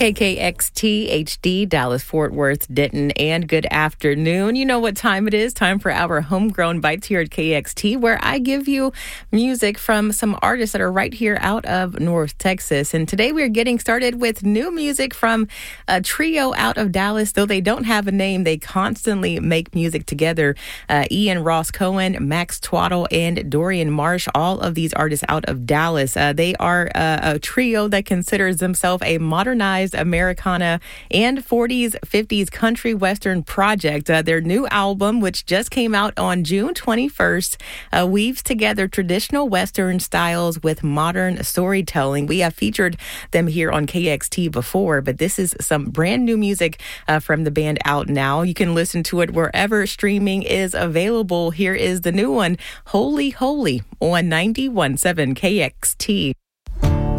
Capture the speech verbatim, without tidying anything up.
K K X T H D, Dallas, Fort Worth, Denton, and good afternoon. You know what time it is. Time for our Homegrown Bites here at K X T, where I give you music from some artists that are right here out of North Texas. And today we're getting started with new music from a trio out of Dallas. Though they don't have a name, they constantly make music together. Uh, Ian Ross Cohen, Max Twaddle, and Dorian Marsh, all of these artists out of Dallas. Uh, they are uh, a trio that considers themselves a modernized Americana and forties, fifties country western project. Uh, their new album, which just came out on June twenty-first, uh, weaves together traditional western styles with modern storytelling. We have featured them here on K X T before, but this is some brand new music uh, from the band out now. You can listen to it wherever streaming is available. Here is the new one, Holy Holy, on ninety-one point seven K X T.